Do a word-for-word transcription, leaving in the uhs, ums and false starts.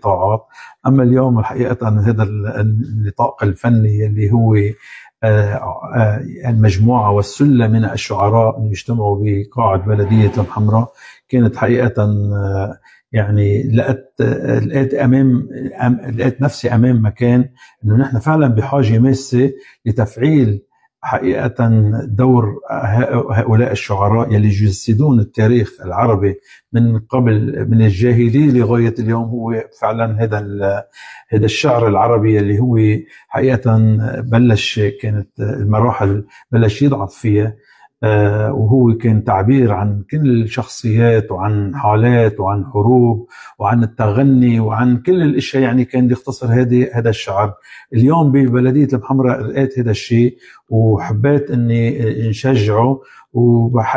القطاعات. أما اليوم الحقيقة أن هذا النطاق الفني اللي هو المجموعة والسلة من الشعراء يجتمعوا بقاعة بلدية المحمراء كانت حقيقة يعني لقيت لقيت امام لقيت نفسي امام مكان انه نحن فعلا بحاجه ماسه لتفعيل حقيقه دور هؤلاء الشعراء يلي يجسدون التاريخ العربي من قبل من الجاهليه لغايه اليوم. هو فعلا هذا هذا الشعر العربي اللي هو حقيقه بلش كانت المراحل بلش يضعف فيها، وهو كان تعبير عن كل الشخصيات وعن حالات وعن حروب وعن التغني وعن كل الاشياء، يعني كان يختصر هذه هذا الشعر. اليوم ببلدية المحمراء لقيت هذا الشيء وحبيت اني نشجعه. وبح